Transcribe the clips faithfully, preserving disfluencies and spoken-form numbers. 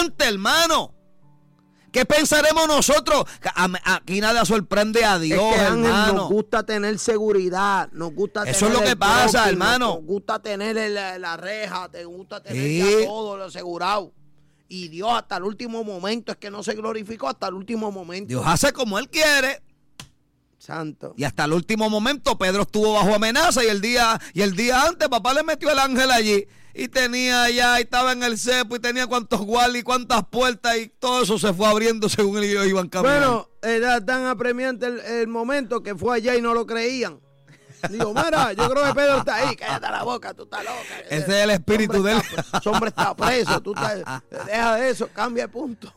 adelante, hermano. ¿Qué pensaremos nosotros? Aquí nada sorprende a Dios, es que, Ángel, hermano. Nos gusta tener seguridad, nos gusta tener eso es lo que pasa, próximo, hermano. Nos gusta tener el, la reja, te gusta tener sí. ya todo lo asegurado. Y Dios hasta el último momento, es que no se glorificó hasta el último momento. Dios hace como Él quiere. Santo. Y hasta el último momento Pedro estuvo bajo amenaza y el día, y el día antes papá le metió el ángel allí. Y tenía ya, y estaba en el cepo, y tenía cuantos guardias y cuantas puertas, y todo eso se fue abriendo según ellos iban caminando. Bueno, era tan apremiante el, el momento que fue allá y no lo creían. Digo, mira, yo creo que Pedro está ahí, cállate la boca, tú estás loca. Ese es el espíritu de él. Ese hombre está preso, tú estás, deja de eso, cambia de punto.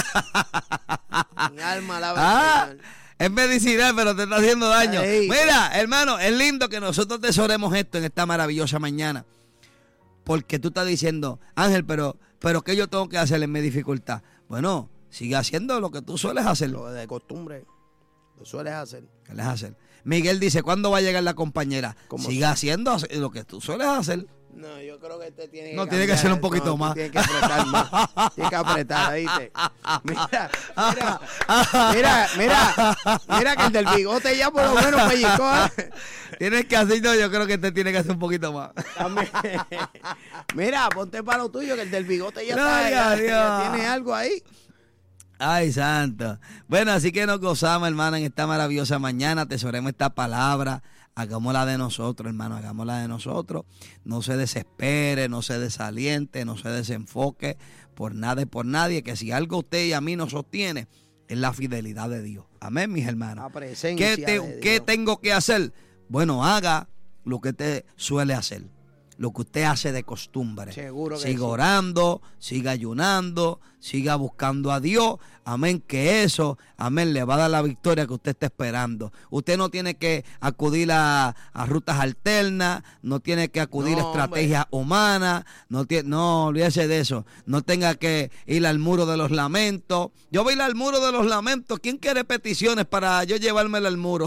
Mi alma la ah, es medicinal, pero te está haciendo daño. Ay, mira, hermano, es lindo que nosotros tesoremos esto en esta maravillosa mañana. Porque tú estás diciendo, Ángel, pero, pero ¿qué yo tengo que hacer en mi dificultad? Bueno, sigue haciendo lo que tú sueles hacer. Lo de costumbre, lo sueles hacer. ¿Qué les hacer? Miguel dice, ¿cuándo va a llegar la compañera? Sigue haciendo lo que tú sueles hacer. No, yo creo que este tiene que No, tiene que ser un poquito no, más. Tiene que apretar más. Tiene que apretar, ¿viste? Mira, mira, mira, mira, mira que el del bigote ya por lo menos pellizcó. Tienes que hacer, no, yo creo que este tiene que hacer un poquito más. Mira, ponte para lo tuyo, que el del bigote ya, no, está, ya, ya, ya tiene algo ahí. Ay, santo. Bueno, así que nos gozamos, hermano, en esta maravillosa mañana. Atesoremos esta palabra. Hagámosla de nosotros, hermano, hagámosla de nosotros. No se desespere, no se desaliente, no se desenfoque por nada y por nadie. Que si algo usted y a mí nos sostiene, es la fidelidad de Dios. Amén, mis hermanos. La presencia ¿Qué, te, de ¿Qué Dios. tengo que hacer? Bueno, haga lo que usted suele hacer. Lo que usted hace de costumbre. Seguro que siga sí. orando, siga ayunando, siga buscando a Dios. Amén, que eso, amén, le va a dar la victoria que usted está esperando. Usted no tiene que acudir a, a rutas alternas, no tiene que acudir No, a estrategias humanas, no, tiene, no, olvídese de eso. No tenga que ir al muro de los lamentos. Yo voy a ir al muro de los lamentos. ¿Quién quiere peticiones para yo llevármela al muro?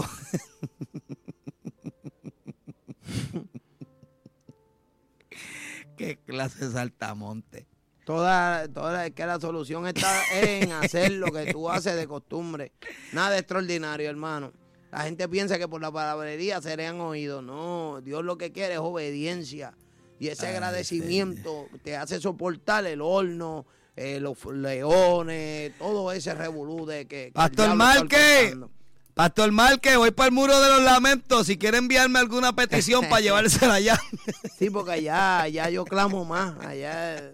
Qué clase de saltamonte. Toda, toda, es que la solución está en hacer lo que tú haces de costumbre. Nada extraordinario, hermano. La gente piensa que por la palabrería serían oídos. No, Dios lo que quiere es obediencia. Y ese Ay, agradecimiento sí. te hace soportar el horno, eh, los leones, todo ese revolú de que... que Pastor Márquez, Pastor Márquez, voy para el muro de los lamentos. Si quiere enviarme alguna petición para llevársela allá. Sí, porque allá, allá yo clamo más. Allá...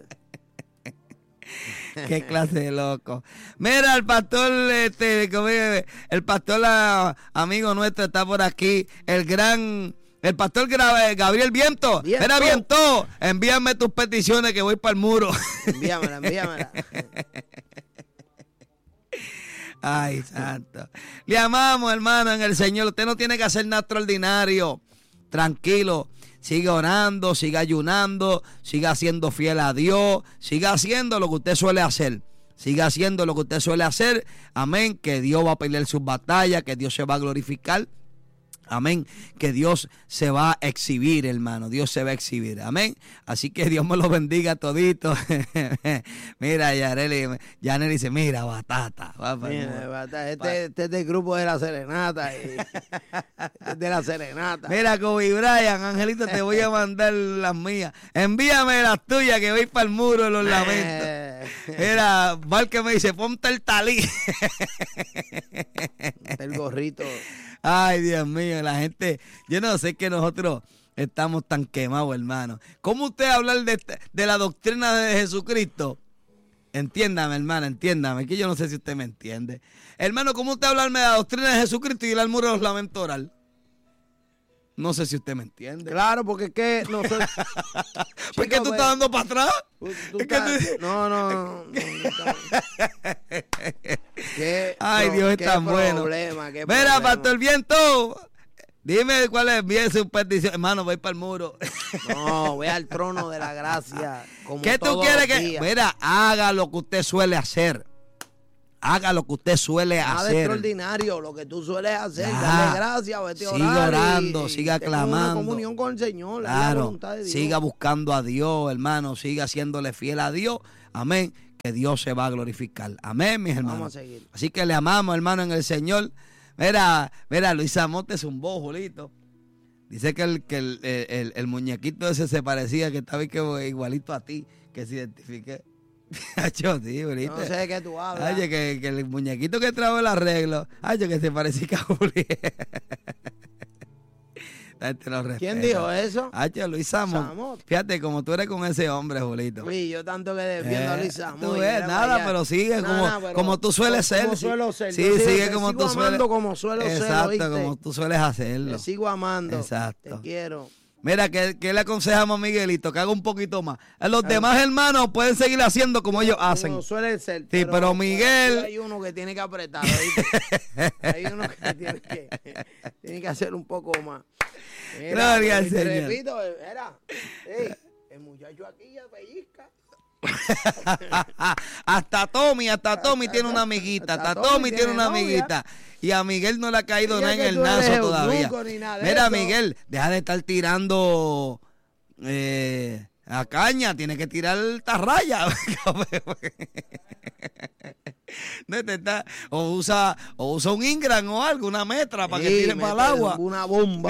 Qué clase de loco. Mira, el pastor, este, el pastor la, amigo nuestro está por aquí, el gran, el pastor Gabriel Viento. Viento. Mira, Viento, envíame tus peticiones que voy para el muro. Envíamela, envíamela. Ay, santo. Le amamos, hermano, en el Señor. Usted no tiene que hacer nada extraordinario. Tranquilo. Siga orando, siga ayunando, siga siendo fiel a Dios, siga haciendo lo que usted suele hacer. Siga haciendo lo que usted suele hacer. Amén. Que Dios va a pelear sus batallas, que Dios se va a glorificar. Amén. Que Dios se va a exhibir, hermano. Dios se va a exhibir. Amén. Así que Dios me lo bendiga todito. Mira, Yaneli, Yaneli dice, mira, batata. Mira, batata. Este, este es del grupo de la serenata. Y, este es de la serenata. Mira, Kobe Bryant, Angelito, te voy a mandar las mías. Envíame las tuyas que voy para el muro de los lamentos. Mira, Val que me dice, ponte el talí. El gorrito. Ay, Dios mío, la gente, yo no sé que nosotros estamos tan quemados, hermano. ¿Cómo usted hablar de, de la doctrina de Jesucristo? Entiéndame, hermano, entiéndame, que yo no sé si usted me entiende. Hermano, ¿cómo usted hablarme de la doctrina de Jesucristo y ir al muro de los lamentos oral? No sé si usted me entiende. Claro, porque es que no sé. ¿Por qué tú estás dando para atrás? Tú, tú es estás, que tú... No, no, no. no, no ¿Qué, Ay, no, Dios es qué tan problema, bueno. Mira, Pastor Viento, dime cuál es bien su petición. Hermano, voy para el muro. No, voy al trono de la gracia. Como ¿Qué tú quieres que...? Días. Mira, haga lo que usted suele hacer. Haga lo que usted suele Nada hacer. Nada extraordinario, lo que tú sueles hacer. Ya. Darle gracias, vete a orar. Siga orando, y, siga y clamando. Una comunión con el Señor. Claro, la voluntad de Dios. Siga buscando a Dios, hermano. Siga haciéndole fiel a Dios. Amén. que Dios se va a glorificar. Amén, mis hermanos. Vamos a seguir. Así que le amamos, hermano, en el Señor. Mira, mira, Luis Amonte es un bobo, Julito. Dice que el, que el, el, el, el muñequito ese se parecía, que estaba igualito a ti, que se identifique. Yo, sí, Julito. No sé de qué tú hablas. Ay, que, que el muñequito que trajo el arreglo, ay, que se parecía a Juli. ¿Quién dijo eso? Ay, Luis Samón. Samón. Fíjate, como tú eres con ese hombre, Julito. Uy, yo tanto que defiendo eh, a Luis Samón. Tú ves, nada, allá. Pero sigue no, como, no, pero como tú sueles como, ser. Como suelo ser. Sí, sigue, sigue como tú sueles. como suelo Exacto, ser, como tú sueles hacerlo. Te sigo amando. Exacto. Te quiero. Mira, ¿qué, ¿qué le aconsejamos a Miguelito? Que haga un poquito más. A los claro. demás hermanos pueden seguir haciendo como ellos hacen. Como suelen ser. Sí, pero, pero Miguel... Hay uno que tiene que apretar, ¿viste? Hay uno que tiene que, tiene que hacer un poco más. Mira, Gloria al Señor. Te repito, mira, hey, el muchacho aquí ya pellizca. hasta Tommy, hasta Tommy hasta, tiene una amiguita, hasta, hasta Tommy tiene una novia. amiguita. Y a Miguel no le ha caído nada en el nazo todavía. Mira, Miguel, deja de estar tirando eh, a caña, tiene que tirar tarraya. No te está, o usa o usa un Ingram o algo, una metra para sí, que tire para el agua. Una bomba.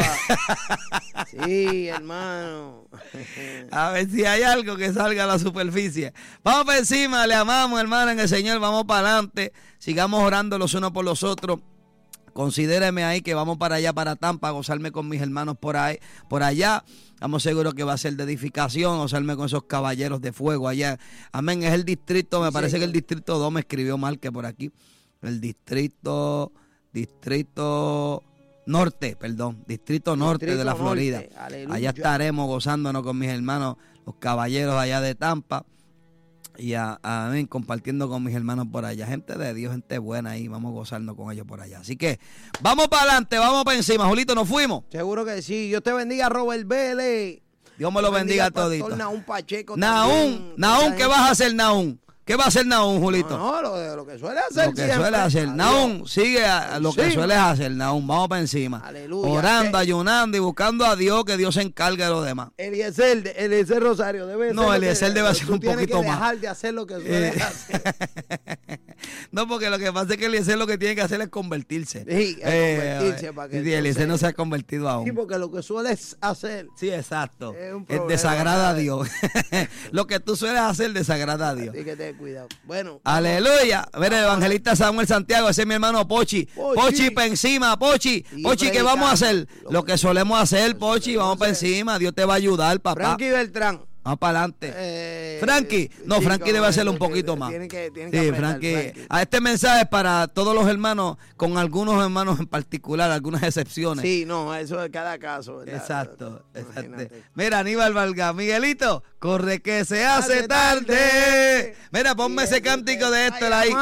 Sí, hermano. A ver si hay algo que salga a la superficie. Vamos para encima, le amamos, hermano, en el Señor. Vamos para adelante. Sigamos orando los unos por los otros. Considéreme ahí que vamos para allá, para Tampa, a gozarme con mis hermanos por ahí, por allá. Estamos seguros que va a ser de edificación, gozarme con esos caballeros de fuego allá. Amén. Es el distrito, me sí, parece sí. que el distrito dos me escribió mal que por aquí. El distrito, distrito norte, perdón, distrito norte distrito de la Florida. Allá estaremos gozándonos con mis hermanos, los caballeros allá de Tampa. Y a, a mí, compartiendo con mis hermanos por allá, gente de Dios, gente buena ahí, vamos a gozarnos con ellos por allá. Así que vamos para adelante, vamos para encima. Julito, ¿nos fuimos? Seguro que sí. Dios te bendiga, Robert Vélez. Dios me lo bendiga, bendiga a todito. Nahum Pacheco. Nahum, Nahum, ¿qué vas a hacer, Nahum? ¿Qué va a hacer Nahum, Julito? No, no lo, lo que suele hacer. Lo que siempre. suele hacer. Nahum, sigue a, a lo que suele hacer, Nahum. Vamos para encima. Aleluya. Orando, ayunando y buscando a Dios, que Dios se encargue de lo demás. Eliezer, Eliezer Rosario debe No, Eliezer debe hacer un poquito que más. dejar de hacer lo que suele eh. hacer. No, porque lo que pasa es que Eliezer lo que tiene que hacer es convertirse. Sí, eh, convertirse eh, para que. Sí, Eliezer no se ha convertido aún. Sí, porque lo que suele hacer. Sí, exacto. Es un problema, desagrada a Dios. Lo que tú sueles hacer desagrada a Dios. Así que ten cuidado. Bueno. Aleluya. Mira, el evangelista Samuel Santiago, ese es mi hermano Pochi. Pochi, Pochi para encima, Pochi. Y Pochi, ¿qué vamos a hacer? Lo, lo que solemos hacer, Pochi, vamos para encima. Dios te va a ayudar, papá. Frankie Beltrán. Vamos para adelante. Eh, Frankie, no, sí, Frankie debe hacerlo un poquito que, más. Tiene que, tiene sí, que Frankie. Frankie. A este mensaje es para todos los hermanos, con algunos hermanos en particular, algunas excepciones. Sí, no, eso es cada caso, ¿verdad? Exacto, exacto. Mira, Aníbal Valga, Miguelito, corre que se hace, hace tarde. tarde. Mira, ponme ese cántico de Héctor ahí.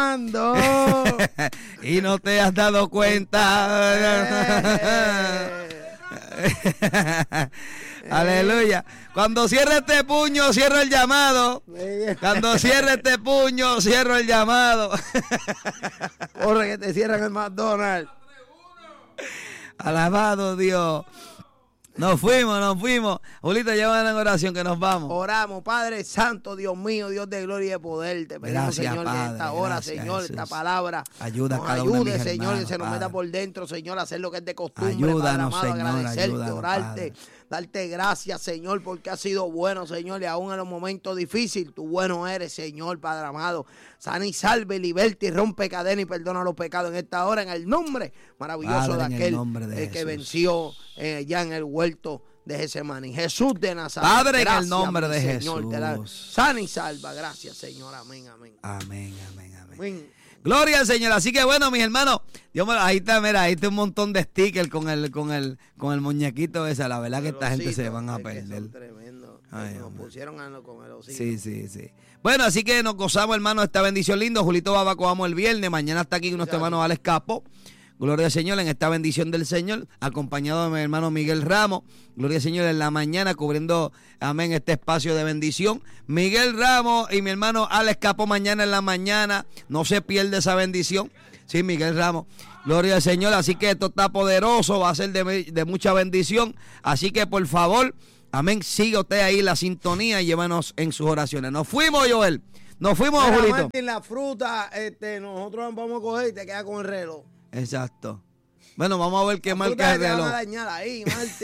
Y no te has dado cuenta. Eh. Aleluya. Cuando cierre este puño, cierro el llamado. Cuando cierre este puño, cierro el llamado. Corre que te cierran el McDonald's. Alabado Dios. Nos fuimos, nos fuimos. Julito, llévanos en oración que nos vamos. Oramos, Padre Santo, Dios mío, Dios de gloria y de poder. Te pedimos, gracias, Señor, Padre, que esta hora, gracias, Señor, Jesús. Esta palabra ayuda nos a cada ayude, uno de mis Señor, hermanos, y se nos Padre. meta por dentro, Señor, a hacer lo que es de costumbre. Ayúdanos, Padre amado, Señor, agradecerte, ayúdanos, orarte, Padre. darte gracias, Señor, porque has sido bueno, Señor, y aún en los momentos difíciles, tú bueno eres, Señor, Padre amado. Sana y salve, liberta y rompe cadena y perdona los pecados en esta hora, en el nombre maravilloso Padre, de aquel de el que venció eh, ya en el huerto de Getsemaní. Jesús de Nazaret. Padre, gracias, en el nombre de Señor, Jesús. te da sana y salva. Gracias, Señor. Amén, amén. Amén, amén, amén. amén. Gloria al Señor. Así que bueno, mis hermanos, Dios me, ahí está, mira, ahí está un montón de stickers con el, con el, con el muñequito ese. La verdad que esta gente ositos, se van a perder. Tremendo. Ay, nos pusieron a, con el osito. Sí, sí, sí. Bueno, así que nos gozamos, hermano, esta bendición lindo. Julito Babaco vamos el viernes. Mañana está aquí nuestro hermano Alex Capo. Gloria al Señor en esta bendición del Señor, acompañado de mi hermano Miguel Ramos. Gloria al Señor en la mañana, cubriendo, amén, este espacio de bendición. Miguel Ramos y mi hermano Alex Capo mañana en la mañana. No se pierde esa bendición. Sí, Miguel Ramos. Gloria al Señor. Así que esto está poderoso, va a ser de, de mucha bendición. Así que por favor, amén, siga usted ahí la sintonía y llévanos en sus oraciones. Nos fuimos, Joel. Nos fuimos, Mira, Julito. Martín, la fruta, este, nosotros vamos a coger y te queda con el reloj. Exacto. Bueno, vamos a ver qué La marca fruta el te van reloj. a dañar ahí, Martín.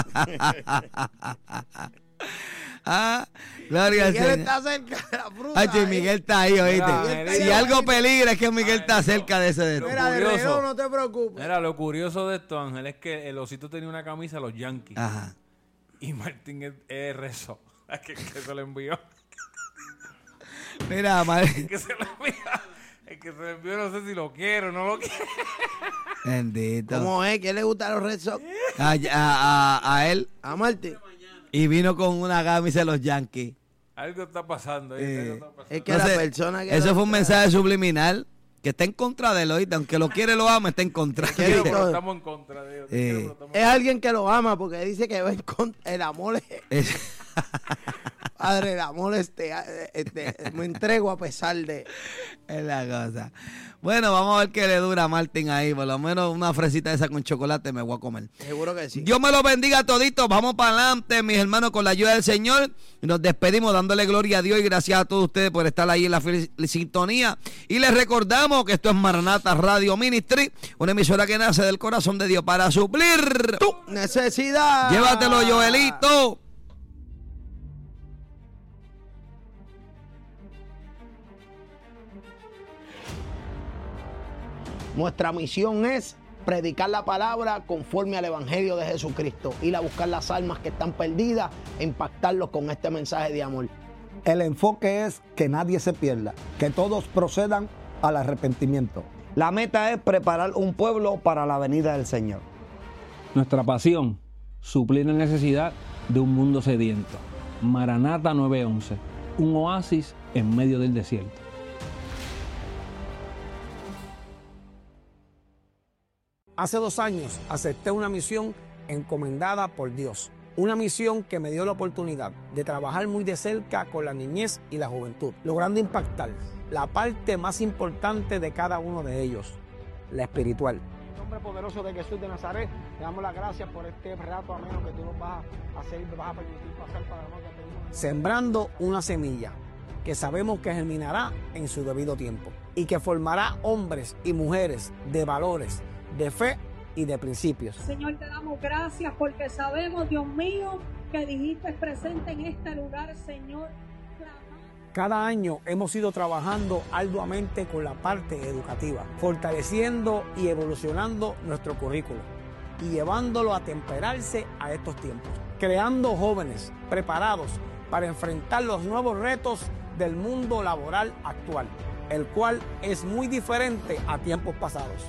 Ah, gloria al Miguel Señor. está cerca de la fruta. Ay, sí, ahí. Miguel está ahí, oíste. Mira, Si mira, algo mira. peligra es que Miguel Ay, está no. cerca de ese de esto. Mira, de curioso. reloj no te preocupes. Mira, lo curioso de esto, Ángel, es que el osito tenía una camisa de los Yankees. Ajá. Y Martín es, es rezo. que, que se lo envió. Mira, Mar- que se lo envió. El que se lo envió, no sé si lo quiero o no lo quiero. bendito. ¿Cómo es? ¿Qué le gusta a los Red Sox? A, a- a- a él. A Martín. Y vino con una camisa de los Yankees. Algo está pasando. ahí, Eh, algo está pasando. Es que No la sé, persona que eso lo fue un gusta- mensaje subliminal que está en contra de él, oíste. Aunque lo quiere, lo ama, está en contra. ¿Qué Quiero, dice? pero estamos en contra de ellos. Eh. Quiero, pero estamos Es alguien que lo ama porque dice que va en contra- el amor es, Es- padre, el amor este, este, me entrego a pesar de. Es la cosa. Bueno, vamos a ver qué le dura a Martín ahí. Por lo menos una fresita esa con chocolate me voy a comer. Seguro que sí. Dios me lo bendiga a toditos. Vamos para adelante, mis hermanos, con la ayuda del Señor. Y nos despedimos dándole gloria a Dios y gracias a todos ustedes por estar ahí en la fiel sintonía. Y les recordamos que esto es Maranata Radio Ministry, una emisora que nace del corazón de Dios para suplir tu Necesidad. Llévatelo, Joelito. Nuestra misión es predicar la palabra conforme al Evangelio de Jesucristo, ir a buscar las almas que están perdidas e impactarlos con este mensaje de amor. El enfoque es que nadie se pierda, que todos procedan al arrepentimiento. La meta es preparar un pueblo para la venida del Señor. Nuestra pasión, suplir la necesidad de un mundo sediento. Maranata nueve once, un oasis en medio del desierto. Hace dos años acepté una misión encomendada por Dios. Una misión que me dio la oportunidad de trabajar muy de cerca con la niñez y la juventud, logrando impactar la parte más importante de cada uno de ellos, la espiritual. En nombre poderoso de Jesús de Nazaret, te damos las gracias por este rato ameno que tú nos vas a hacer y nos vas a permitir pasar para nosotros. Sembrando una semilla que sabemos que germinará en su debido tiempo y que formará hombres y mujeres de valores, de fe y de principios. Señor, te damos gracias porque sabemos, Dios mío, que dijiste presente en este lugar, Señor. Cada año hemos ido trabajando arduamente con la parte educativa, fortaleciendo y evolucionando nuestro currículo y llevándolo a temperarse a estos tiempos, creando jóvenes preparados para enfrentar los nuevos retos del mundo laboral actual, el cual es muy diferente a tiempos pasados.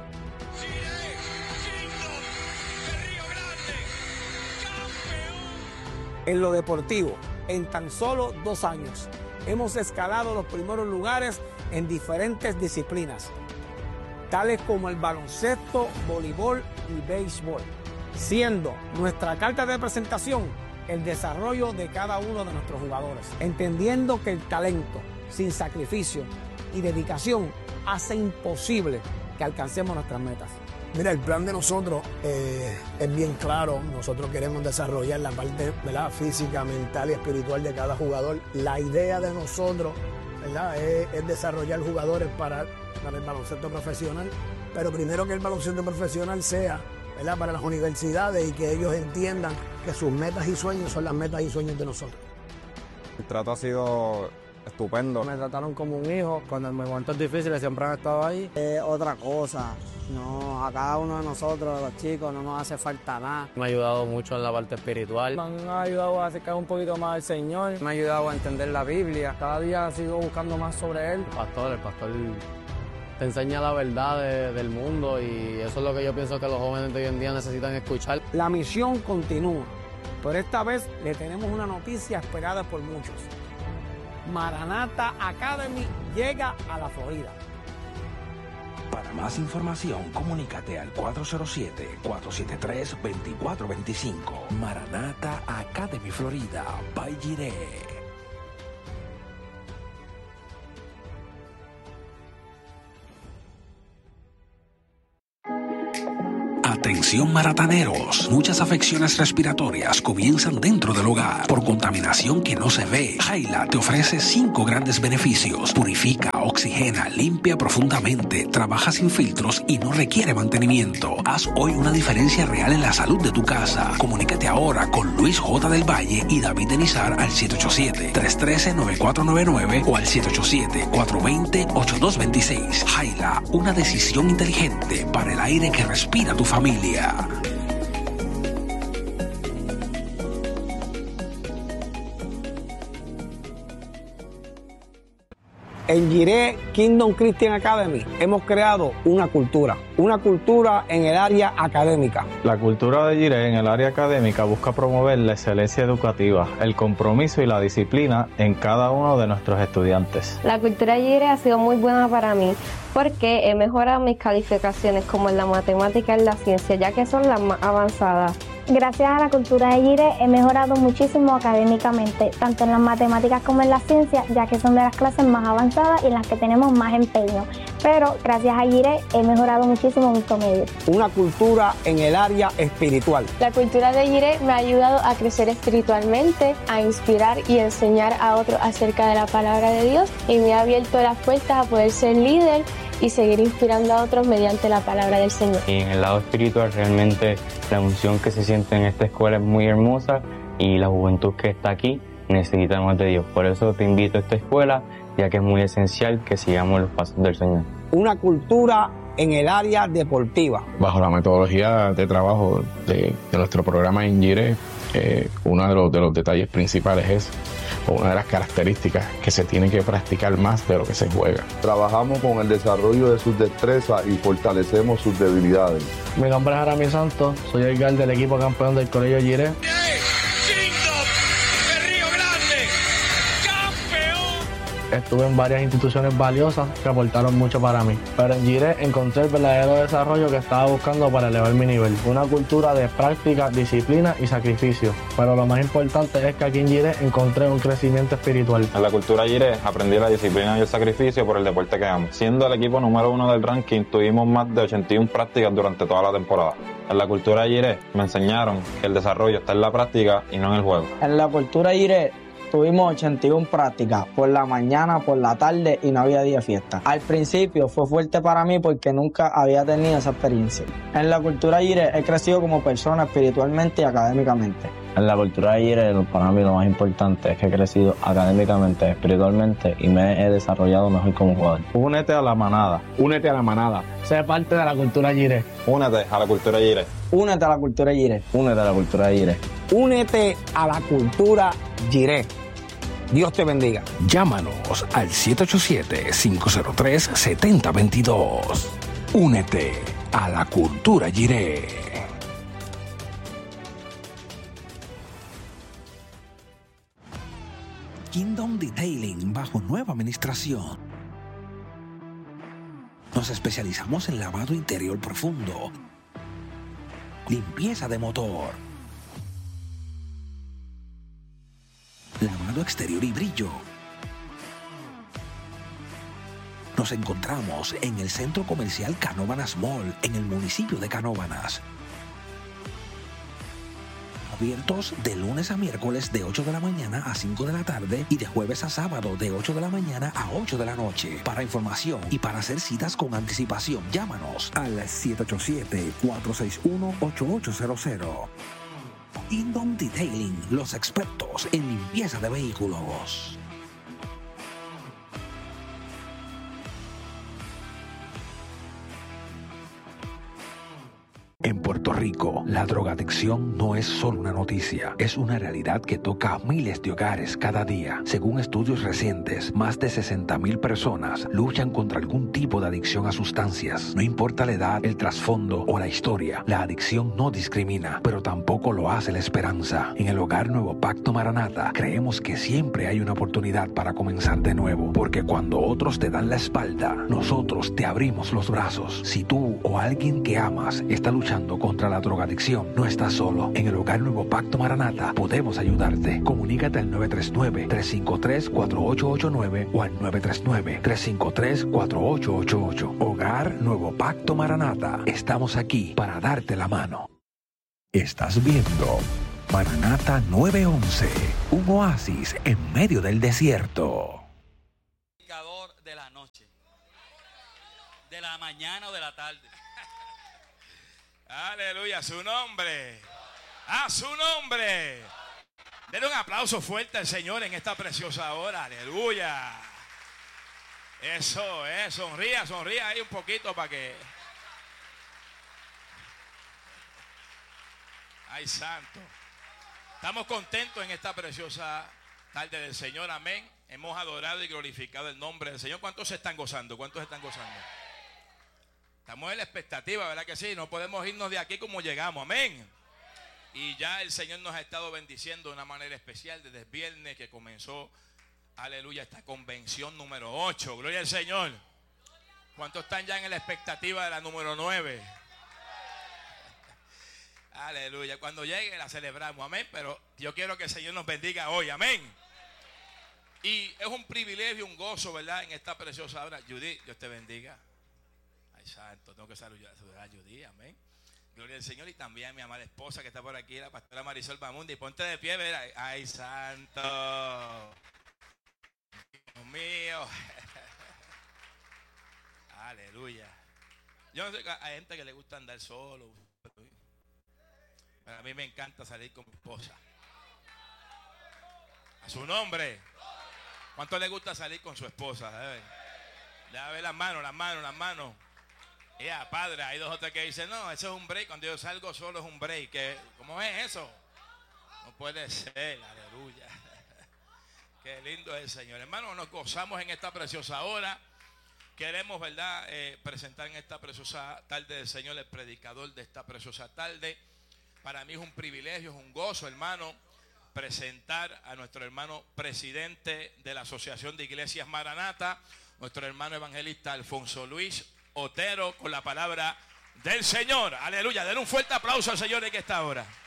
En lo deportivo, en tan solo dos años, hemos escalado los primeros lugares en diferentes disciplinas, tales como el baloncesto, voleibol y béisbol, siendo nuestra carta de presentación el desarrollo de cada uno de nuestros jugadores, entendiendo que el talento, sin sacrificio y dedicación, hace imposible que alcancemos nuestras metas. Mira, el plan de nosotros eh, es bien claro. Nosotros queremos desarrollar la parte, ¿verdad?, física, mental y espiritual de cada jugador. La idea de nosotros, ¿verdad?, es, es desarrollar jugadores para, para el baloncesto profesional, pero primero que el baloncesto profesional sea, ¿verdad?, para las universidades y que ellos entiendan que sus metas y sueños son las metas y sueños de nosotros. El trato ha sido estupendo. Me trataron como un hijo. Cuando en momentos difíciles siempre han estado ahí. Es otra cosa. No, a cada uno de nosotros, los chicos, no nos hace falta nada. Me ha ayudado mucho en la parte espiritual. Me han ayudado a acercar un poquito más al Señor. Me ha ayudado a entender la Biblia. Cada día sigo buscando más sobre Él. El pastor, el pastor te enseña la verdad de, del mundo y eso es lo que yo pienso que los jóvenes de hoy en día necesitan escuchar. La misión continúa, pero esta vez le tenemos una noticia esperada por muchos. Maranata Academy llega a la Florida. Para más información, comunícate al cuatro cero siete, cuatro siete tres, dos cuatro dos cinco. Maranata Academy Florida, by Jiré. Atención marataneros, muchas afecciones respiratorias comienzan dentro del hogar por contaminación que no se ve. Jaila te ofrece cinco grandes beneficios. Purifica, oxigena, limpia profundamente, trabaja sin filtros y no requiere mantenimiento. Haz hoy una diferencia real en la salud de tu casa. Comunícate ahora con Luis J. del Valle y David Denizar al siete ocho siete, tres uno tres, nueve cuatro nueve nueve o al siete ocho siete, cuatro dos cero, ocho dos dos seis. Jaila, una decisión inteligente para el aire que respira tu familia. En Jireh Kingdom Christian Academy hemos creado una cultura, una cultura en el área académica. La cultura de Jireh en el área académica busca promover la excelencia educativa, el compromiso y la disciplina en cada uno de nuestros estudiantes. La cultura de Jireh ha sido muy buena para mí porque he mejorado mis calificaciones como en la matemática y en la ciencia, ya que son las más avanzadas. Gracias a la cultura de Jireh he mejorado muchísimo académicamente, tanto en las matemáticas como en la ciencia, ya que son de las clases más avanzadas y en las que tenemos más empeño. Pero gracias a Jireh he mejorado muchísimo mis comedias. Una cultura en el área espiritual. La cultura de Jireh me ha ayudado a crecer espiritualmente, a inspirar y enseñar a otros acerca de la palabra de Dios y me ha abierto las puertas a poder ser líder y seguir inspirando a otros mediante la palabra del Señor. Y en el lado espiritual realmente la unción que se siente en esta escuela es muy hermosa y la juventud que está aquí necesita más de Dios. Por eso te invito a esta escuela, ya que es muy esencial que sigamos los pasos del Señor. Una cultura en el área deportiva. Bajo la metodología de trabajo de, de nuestro programa en Jireh, eh, uno de los, de los detalles principales es, o una de las características, que se tiene que practicar más de lo que se juega. Trabajamos con el desarrollo de sus destrezas y fortalecemos sus debilidades. Mi nombre es Aramis Santos, soy el guard del equipo campeón del Colegio Jireh. Estuve en varias instituciones valiosas que aportaron mucho para mí. Pero en Jireh encontré el verdadero desarrollo que estaba buscando para elevar mi nivel. Una cultura de práctica, disciplina y sacrificio. Pero lo más importante es que aquí en Jireh encontré un crecimiento espiritual. En la cultura Jireh aprendí la disciplina y el sacrificio por el deporte que amo. Siendo el equipo número uno del ranking, tuvimos más de ochenta y una prácticas durante toda la temporada. En la cultura Jireh me enseñaron que el desarrollo está en la práctica y no en el juego. En la cultura Jireh tuvimos ochenta y una prácticas, por la mañana, por la tarde y no había día de fiesta. Al principio fue fuerte para mí porque nunca había tenido esa experiencia. En la cultura Jireh he crecido como persona espiritualmente y académicamente. En la cultura de Jireh, para mí lo más importante es que he crecido académicamente, espiritualmente y me he desarrollado mejor como jugador. Únete a la manada. Únete a la manada. Sé parte de la cultura Jireh. Únete a la cultura Jireh. Únete a la cultura Jireh. Únete a la cultura de Jireh. Únete a la cultura Jireh. Dios te bendiga. Llámanos al siete ocho siete, cinco cero tres, siete cero dos dos. Únete a la cultura Jireh. Kingdom Detailing bajo nueva administración. Nos especializamos en lavado interior profundo, limpieza de motor, lavado exterior y brillo. Nos encontramos en el Centro Comercial Canóvanas Mall, en el municipio de Canóvanas. Abiertos de lunes a miércoles de ocho de la mañana a cinco de la tarde y de jueves a sábado de ocho de la mañana a ocho de la noche. Para información y para hacer citas con anticipación, llámanos al siete ocho siete, cuatro seis uno, ocho ocho cero cero. Kingdom Detailing, los expertos en limpieza de vehículos. En Puerto Rico, la drogadicción no es solo una noticia, es una realidad que toca a miles de hogares cada día. Según estudios recientes, más de sesenta mil personas luchan contra algún tipo de adicción a sustancias. No importa la edad, el trasfondo o la historia, la adicción no discrimina, pero tampoco lo hace la esperanza. En el Hogar Nuevo Pacto Maranata, creemos que siempre hay una oportunidad para comenzar de nuevo, porque cuando otros te dan la espalda, nosotros te abrimos los brazos. Si tú o alguien que amas está luchando contra la drogadicción. No estás solo. En el Hogar Nuevo Pacto Maranata podemos ayudarte. Comunícate al nueve tres nueve, tres cinco tres, cuatro ocho ocho nueve o al nueve tres nueve, tres cinco tres, cuatro ocho ocho ocho. Hogar Nuevo Pacto Maranata. Estamos aquí para darte la mano. Estás viendo Maranata nueve once, un oasis en medio del desierto. De la noche, de la mañana o de la tarde. Aleluya, a su nombre, a su nombre. Denle un aplauso fuerte al Señor en esta preciosa hora. Aleluya. Eso es, sonría, sonría ahí un poquito para que. Ay, santo. Estamos contentos en esta preciosa tarde del Señor, amén. Hemos adorado y glorificado el nombre del Señor. ¿Cuántos se están gozando? ¿Cuántos se están gozando? Estamos en la expectativa, ¿verdad que sí? No podemos irnos de aquí como llegamos, amén. Y ya el Señor nos ha estado bendiciendo de una manera especial desde el viernes que comenzó, aleluya, esta convención número ocho. Gloria al Señor. ¿Cuántos están ya en la expectativa de la número nueve? Aleluya. Cuando llegue la celebramos, amén. Pero yo quiero que el Señor nos bendiga hoy, amén. Y es un privilegio, un gozo, ¿verdad? En esta preciosa hora. Judy, Dios te bendiga. Ay, santo, tengo que saludar a Judy, amén. Gloria al Señor. Y también a mi amada esposa que está por aquí, la pastora Marisol Bamundi. Ponte de pie, ¿verdad? Ay, santo. Dios mío. Aleluya. Yo no sé, hay gente que le gusta andar solo. Pero a mí me encanta salir con mi esposa. A su nombre. ¿Cuánto le gusta salir con su esposa? Ya ve las manos, las manos, las manos. Ya, padre, hay dos o tres que dicen, no, eso es un break. Cuando yo salgo solo es un break. ¿Qué? ¿Cómo es eso? No puede ser, aleluya. Qué lindo es el Señor. Hermanos, nos gozamos en esta preciosa hora. Queremos, ¿verdad?, eh, presentar en esta preciosa tarde del Señor el predicador de esta preciosa tarde. Para mí es un privilegio, es un gozo, hermano, presentar a nuestro hermano presidente de la Asociación de Iglesias Maranata, nuestro hermano evangelista Alfonso Luis Otero, con la palabra del Señor. Aleluya. Den un fuerte aplauso al Señor en esta hora.